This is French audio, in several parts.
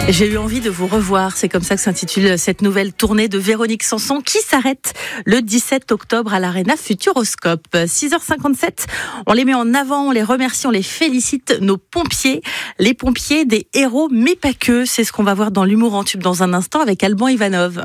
J'ai eu envie de vous revoir, c'est comme ça que s'intitule cette nouvelle tournée de Véronique Sanson qui s'arrête le 17 octobre à l'Arena Futuroscope. 6h57, on les met en avant, on les remercie, on les félicite, nos pompiers, les pompiers des héros, mais pas que. C'est ce qu'on va voir dans l'humour en tube dans un instant avec Alban Ivanov.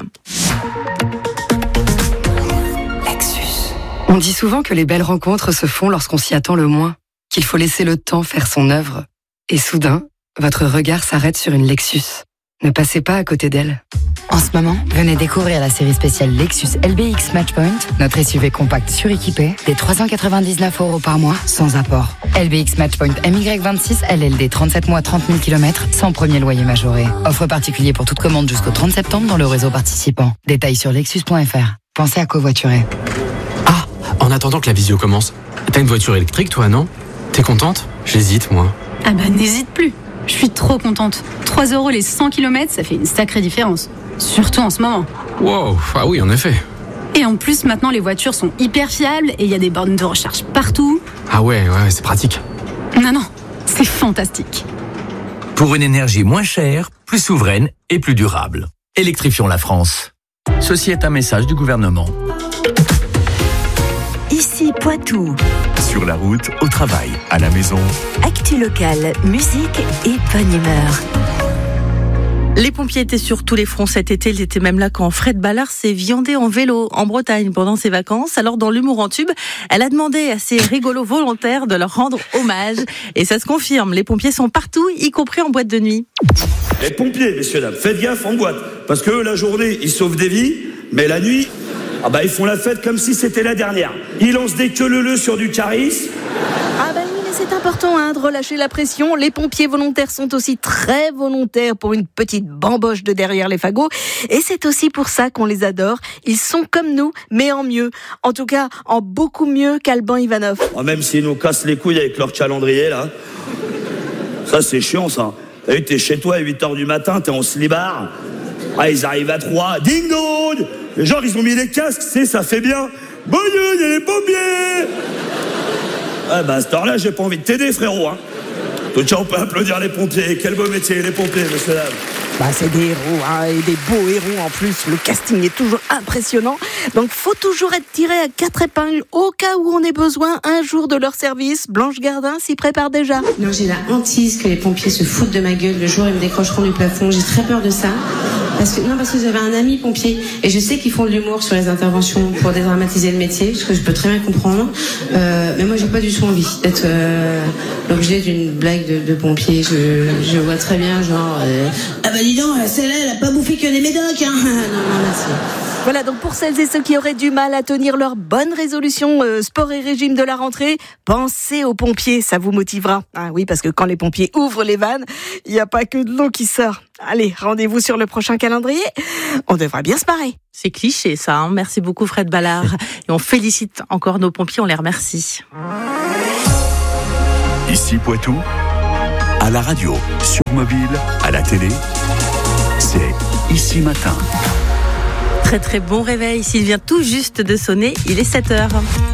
On dit souvent que les belles rencontres se font lorsqu'on s'y attend le moins, qu'il faut laisser le temps faire son œuvre. Et soudain, votre regard s'arrête sur une Lexus. Ne passez pas à côté d'elle. En ce moment, venez découvrir la série spéciale Lexus LBX Matchpoint, notre SUV compact suréquipé, des 399 € par mois, sans apport. LBX Matchpoint MY26, LLD 37 mois 30 000 km, sans premier loyer majoré. Offre particulier pour toute commande jusqu'au 30 septembre dans le réseau participant. Détails sur lexus.fr. Pensez à covoiturer. Ah, en attendant que la visio commence, t'as une voiture électrique toi, non ? T'es contente ? J'hésite, moi. Ah bah n'hésite plus. Je suis trop contente. 3 € les 100 km, ça fait une sacrée différence. Surtout en ce moment. Wow, ah oui, en effet. Et en plus, maintenant, les voitures sont hyper fiables et il y a des bornes de recharge partout. Ah ouais, c'est pratique. Non, c'est fantastique. Pour une énergie moins chère, plus souveraine et plus durable. Électrifions la France. Ceci est un message du gouvernement. Ici Poitou. Sur la route, au travail, à la maison. Actu locale, musique et bonne humeur. Les pompiers étaient sur tous les fronts cet été. Ils étaient même là quand Fred Ballard s'est viandé en vélo en Bretagne pendant ses vacances. Alors dans l'humour en tube, elle a demandé à ses rigolos volontaires de leur rendre hommage. Et ça se confirme, les pompiers sont partout, y compris en boîte de nuit. Les pompiers, messieurs, dames, faites gaffe en boîte. Parce que la journée, ils sauvent des vies, mais la nuit, ils font la fête comme si c'était la dernière. Ils lancent des queue-leu-leu sur du charisme. Oui, mais c'est important de relâcher la pression. Les pompiers volontaires sont aussi très volontaires pour une petite bamboche de derrière les fagots. Et c'est aussi pour ça qu'on les adore. Ils sont comme nous, mais en mieux. En tout cas, en beaucoup mieux qu'Alban Ivanov. Même s'ils nous cassent les couilles avec leur calendrier, là. Ça, c'est chiant, ça. T'as vu, t'es chez toi à 8h du matin, t'es en slibard. Ils arrivent à 3. Ding dong! Les gens, ils ont mis des casques, ça fait bien. Bonne nuit, il y a les pompiers! À cette heure-là, j'ai pas envie de t'aider, frérot. Tiens, on peut applaudir les pompiers. Quel beau métier, les pompiers, monsieur, dame. C'est des héros, et des beaux héros en plus. Le casting est toujours impressionnant. Donc, faut toujours être tiré à 4 épingles au cas où on ait besoin un jour de leur service. Blanche Gardin s'y prépare déjà. Non, j'ai la hantise que les pompiers se foutent de ma gueule le jour où ils me décrocheront du plafond. J'ai très peur de ça. Parce que j'avais un ami pompier et je sais qu'ils font de l'humour sur les interventions pour dédramatiser le métier, ce que je peux très bien comprendre. Mais moi, j'ai pas du tout envie d'être l'objet d'une blague de pompier. Je vois très bien, genre, dis donc, celle-là, elle a pas bouffé que des médocs, hein. Non, merci. Voilà, donc pour celles et ceux qui auraient du mal à tenir leur bonne résolution sport et régime de la rentrée, pensez aux pompiers, ça vous motivera. Oui, parce que quand les pompiers ouvrent les vannes, il n'y a pas que de l'eau qui sort. Allez, rendez-vous sur le prochain calendrier. On devrait bien se parer. C'est cliché ça, hein. Merci beaucoup Fred Ballard. Et on félicite encore nos pompiers, on les remercie. Ici Poitou, à la radio, sur mobile, à la télé, c'est Ici Matin. Très très bon réveil, s'il vient tout juste de sonner, il est 7h.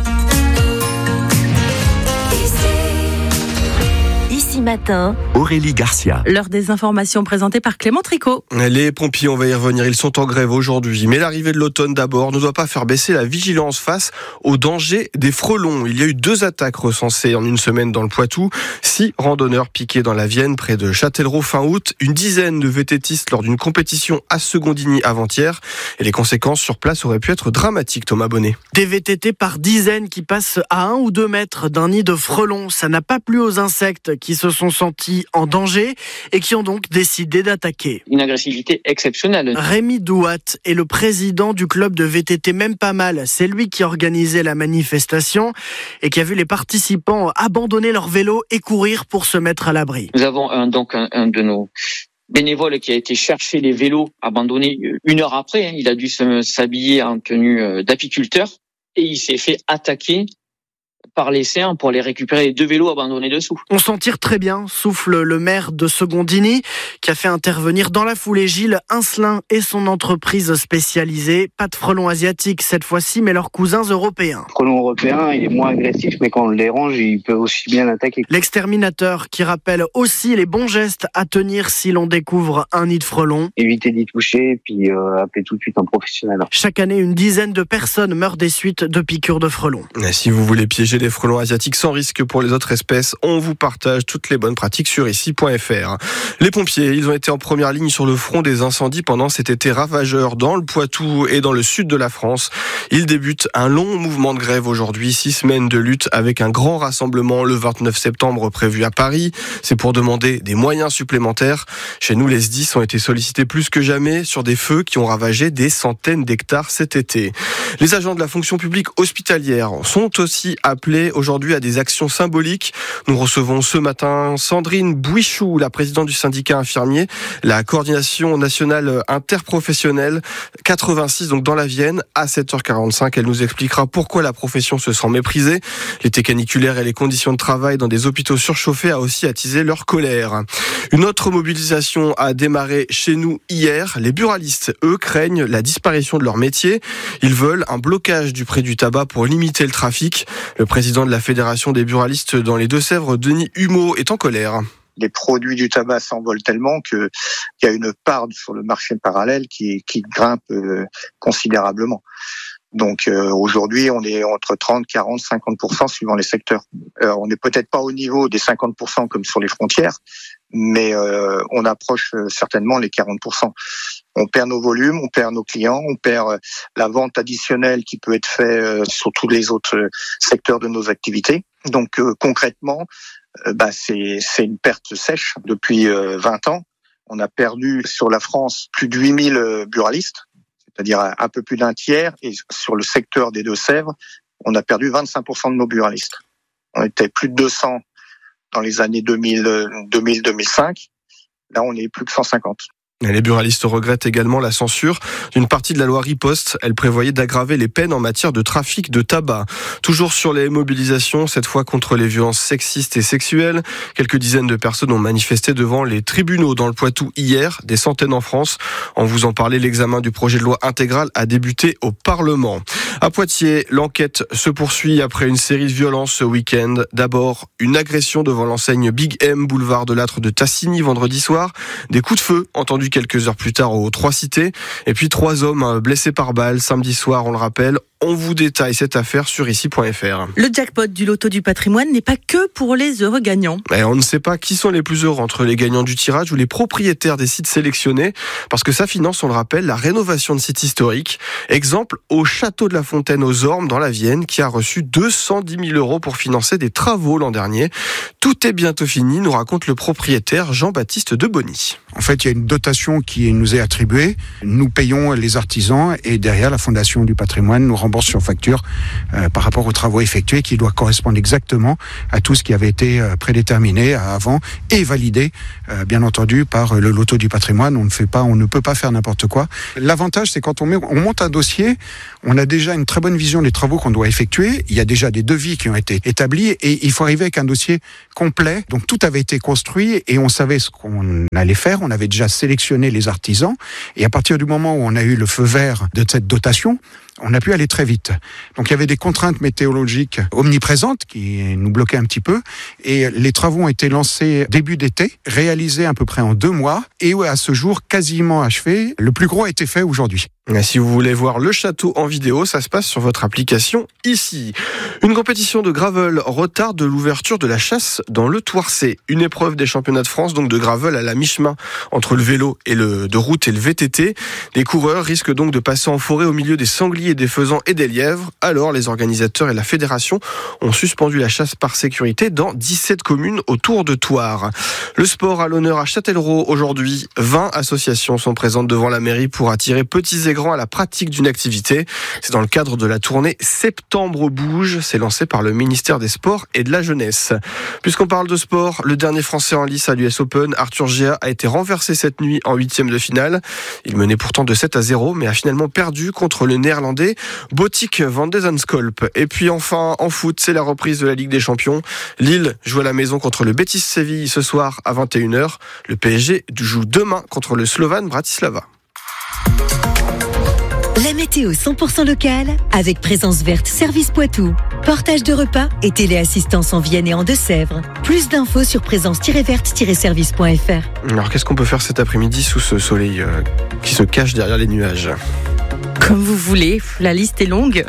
Ici Matin, Aurélie Garcia. L'heure des informations présentées par Clément Tricot. Les pompiers, on va y revenir, ils sont en grève aujourd'hui. Mais l'arrivée de l'automne d'abord ne doit pas faire baisser la vigilance face au danger des frelons. Il y a eu 2 attaques recensées en une semaine dans le Poitou. 6 randonneurs piqués dans la Vienne, près de Châtellerault fin août. Une dizaine de VTTistes lors d'une compétition à Secondigny avant-hier. Et les conséquences sur place auraient pu être dramatiques, Thomas Bonnet. Des VTT par dizaines qui passent à 1 ou 2 mètres d'un nid de frelons. Ça n'a pas plu aux insectes qui se sont sentis en danger et qui ont donc décidé d'attaquer. Une agressivité exceptionnelle. Rémi Douat est le président du club de VTT Même Pas Mal. C'est lui qui organisait la manifestation et qui a vu les participants abandonner leur vélo et courir pour se mettre à l'abri. Nous avons un de nos bénévoles qui a été chercher les vélos abandonnés 1 heure après. Il a dû s'habiller en tenue d'apiculteur et il s'est fait attaquer par les siens pour les récupérer, les 2 vélos abandonnés dessous. On s'en tire très bien, souffle le maire de Secondigny, qui a fait intervenir dans la foulée Gilles Incelin et son entreprise spécialisée. Pas de frelons asiatiques cette fois-ci, mais leurs cousins européens. Le frelon européen, il est moins agressif, mais quand on le dérange, il peut aussi bien l'attaquer. L'exterminateur qui rappelle aussi les bons gestes à tenir si l'on découvre un nid de frelons. Éviter d'y toucher et puis appeler tout de suite un professionnel. Chaque année, une dizaine de personnes meurent des suites de piqûres de frelons. Et si vous voulez piéger les frelons asiatiques sans risque pour les autres espèces, on vous partage toutes les bonnes pratiques sur ici.fr. Les pompiers, ils ont été en première ligne sur le front des incendies pendant cet été ravageur dans le Poitou et dans le sud de la France. Ils débutent un long mouvement de grève aujourd'hui, 6 semaines de lutte avec un grand rassemblement le 29 septembre prévu à Paris. C'est pour demander des moyens supplémentaires. Chez nous, les SDIS ont été sollicités plus que jamais sur des feux qui ont ravagé des centaines d'hectares cet été. Les agents de la fonction publique hospitalière sont aussi appelés aujourd'hui à des actions symboliques. Nous recevons ce matin Sandrine Bouichou, la présidente du syndicat infirmier, la coordination nationale interprofessionnelle 86, donc dans la Vienne, à 7h45. Elle nous expliquera pourquoi la profession se sent méprisée. L'été caniculaire et les conditions de travail dans des hôpitaux surchauffés a aussi attisé leur colère. Une autre mobilisation a démarré chez nous hier. Les buralistes, eux, craignent la disparition de leur métier. Ils veulent un blocage du prix du tabac pour limiter le trafic. Le président de la Fédération des buralistes dans les Deux-Sèvres, Denis Humeau, est en colère. Les produits du tabac s'envolent tellement qu'il y a une part sur le marché parallèle qui grimpe considérablement. Donc aujourd'hui, on est entre 30, 40, 50% suivant les secteurs. On n'est peut-être pas au niveau des 50% comme sur les frontières, mais on approche certainement les 40%. On perd nos volumes, on perd nos clients, on perd la vente additionnelle qui peut être faite sur tous les autres secteurs de nos activités. Donc concrètement, c'est une perte sèche. Depuis 20 ans, on a perdu sur la France plus de 8000 buralistes, c'est-à-dire un peu plus d'un tiers, et sur le secteur des Deux-Sèvres, on a perdu 25% de nos buralistes. On était plus de 200 dans les années 2000-2005. Là, on est plus que 150. Les buralistes regrettent également la censure d'une partie de la loi Riposte. Elle prévoyait d'aggraver les peines en matière de trafic de tabac. Toujours sur les mobilisations, cette fois contre les violences sexistes et sexuelles. Quelques dizaines de personnes ont manifesté devant les tribunaux dans le Poitou hier, des centaines en France. On vous en parlait, l'examen du projet de loi intégral a débuté au Parlement. À Poitiers, l'enquête se poursuit après une série de violences ce week-end. D'abord, une agression devant l'enseigne Big M, boulevard de Lattre de Tassigny, vendredi soir. Des coups de feu entendus quelques heures plus tard aux Trois-Cités. Et puis 3 hommes blessés par balle samedi soir, on le rappelle. On vous détaille cette affaire sur ici.fr. Le jackpot du loto du patrimoine n'est pas que pour les heureux gagnants. Et on ne sait pas qui sont les plus heureux entre les gagnants du tirage ou les propriétaires des sites sélectionnés, parce que ça finance, on le rappelle, la rénovation de sites historiques. Exemple, au château de la Fontaine aux Ormes dans la Vienne, qui a reçu 210 000 € pour financer des travaux l'an dernier. Tout est bientôt fini, nous raconte le propriétaire Jean-Baptiste Debonny. En fait, il y a une dotation qui nous est attribuée. Nous payons les artisans et derrière, la Fondation du patrimoine nous rembourse sur facture par rapport aux travaux effectués qui doit correspondre exactement à tout ce qui avait été prédéterminé avant et validé, bien entendu, par le loto du patrimoine. On ne peut pas faire n'importe quoi. L'avantage, c'est quand on monte un dossier, on a déjà une très bonne vision des travaux qu'on doit effectuer. Il y a déjà des devis qui ont été établis et il faut arriver avec un dossier complet. Donc tout avait été construit et on savait ce qu'on allait faire. On avait déjà sélectionné les artisans et à partir du moment où on a eu le feu vert de cette dotation, on a pu aller très vite. Donc il y avait des contraintes météorologiques omniprésentes qui nous bloquaient un petit peu et les travaux ont été lancés début d'été, réalisés à peu près en 2 mois et à ce jour quasiment achevés. Le plus gros a été fait aujourd'hui. Et si vous voulez voir le château en vidéo, ça se passe sur votre application ici. Une compétition de gravel retarde l'ouverture de la chasse dans le Thouarcé. Une épreuve des championnats de France donc de gravel à la mi-chemin entre le vélo et de route et le VTT. Les coureurs risquent donc de passer en forêt au milieu des sangliers, des faisans et des lièvres. Alors les organisateurs et la fédération ont suspendu la chasse par sécurité dans 17 communes autour de Thouars. Le sport à l'honneur à Châtellerault aujourd'hui. 20 associations sont présentes devant la mairie pour attirer petits et grands à la pratique d'une activité. C'est dans le cadre de la tournée Septembre Bouge. C'est lancé par le ministère des Sports et de la Jeunesse. Puisqu'on parle de sport, le dernier Français en lice à l'US Open, Arthur Gia, a été renversé cette nuit en 8e de finale. Il menait pourtant de 7-0, mais a finalement perdu contre le Néerlandais Néerlandais Botik van de Zandschulp. Et puis enfin, en foot, c'est la reprise de la Ligue des Champions. Lille joue à la maison contre le Betis Séville ce soir à 21h. Le PSG joue demain contre le Slovan Bratislava. La météo 100% locale avec Présence Verte Service Poitou. Portage de repas et téléassistance en Vienne et en Deux-Sèvres. Plus d'infos sur présence-verte-service.fr. Alors qu'est-ce qu'on peut faire cet après-midi sous ce soleil qui se cache derrière les nuages ? Comme vous voulez, la liste est longue.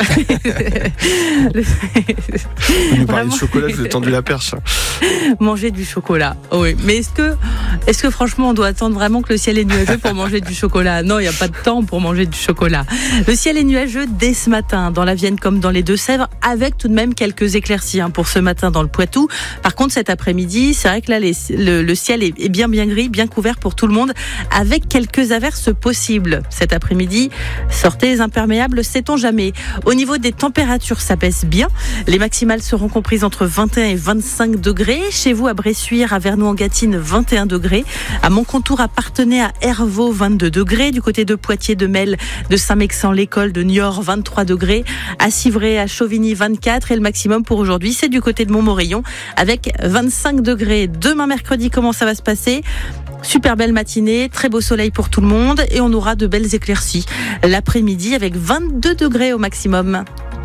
Vous nous parlez de chocolat, je vous ai tendu la perche. Manger du chocolat, oui. Mais est-ce que franchement on doit attendre vraiment que le ciel est nuageux pour manger du chocolat ? Non, il n'y a pas de temps pour manger du chocolat. Le ciel est nuageux dès ce matin, dans la Vienne comme dans les Deux-Sèvres, avec tout de même quelques éclaircies pour ce matin dans le Poitou. Par contre, cet après-midi, c'est vrai que là, le ciel est bien gris, bien couvert pour tout le monde, avec quelques averses possibles. Cet après-midi, sortez les imperméables, sait-on jamais. Au niveau des températures, ça baisse bien. Les maximales seront comprises entre 21 et 25 degrés. Chez vous, à Bressuire, à Vernoux-en-Gâtine, 21 degrés. À Montcontour, à Parthenay, à Hervaux, 22 degrés. Du côté de Poitiers, de Mel, de Saint-Mexan, l'École, de Niort, 23 degrés. À Civray, à Chauvigny, 24. Et le maximum pour aujourd'hui, c'est du côté de Montmorillon, avec 25 degrés. Demain, mercredi, comment ça va se passer ? Super belle matinée, très beau soleil pour tout le monde et on aura de belles éclaircies l'après-midi avec 22 degrés au maximum.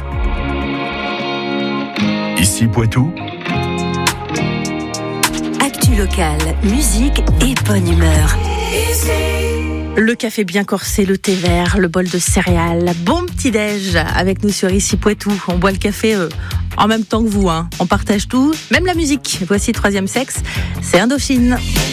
Ici Poitou. Actu locale, musique et bonne humeur. Le café bien corsé, le thé vert, le bol de céréales. Bon petit-déj avec nous sur Ici Poitou. On boit le café en même temps que vous. On partage tout, même la musique. Voici Troisième Sexe, c'est Indochine.